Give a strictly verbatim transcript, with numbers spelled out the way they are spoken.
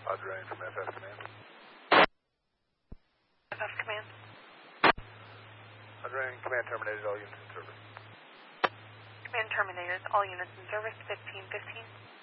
Roger, Ryan from F F Command. F F Command. Roger, Ryan, Command terminated, all units in service. Command terminated, all units in service, fifteen fifteen.